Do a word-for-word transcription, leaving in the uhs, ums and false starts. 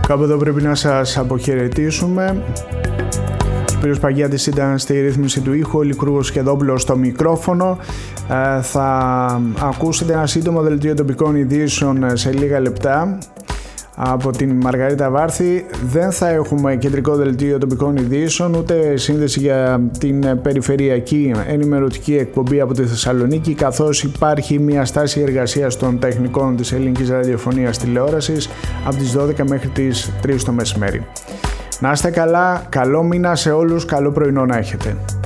Κάπου εδώ πρέπει να σας αποχαιρετήσουμε. Ο Σπύρος Παγιάτης ήταν στη ρύθμιση του ήχου, ο Λικρούγος Σχεδόπουλος στο μικρόφωνο. Ε, θα ακούσετε ένα σύντομο δελτίο τοπικών ειδήσεων σε λίγα λεπτά από την Μαργαρίτα Βάρθη. Δεν θα έχουμε κεντρικό δελτίο τοπικών ειδήσεων, ούτε σύνδεση για την περιφερειακή ενημερωτική εκπομπή από τη Θεσσαλονίκη, καθώς υπάρχει μια στάση εργασίας των τεχνικών της ελληνικής ραδιοφωνίας τηλεόρασης από τις δώδεκα μέχρι τις τρεις το μεσημέρι. Να είστε καλά, καλό μήνα σε όλους, καλό πρωινό να έχετε.